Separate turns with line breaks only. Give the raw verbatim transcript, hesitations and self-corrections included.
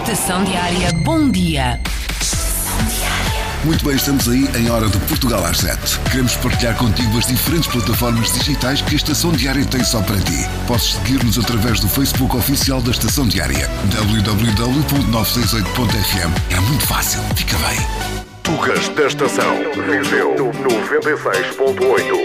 Estação Diária, bom dia.
Muito bem, estamos aí em Hora de Portugal às sete. Queremos partilhar contigo as diferentes plataformas digitais que a Estação Diária tem só para ti. Podes seguir-nos através do Facebook oficial da Estação Diária, w w w ponto nove seis oito ponto f m. É muito fácil, fica bem.
Tugas da Estação, Viseu noventa e seis ponto oito.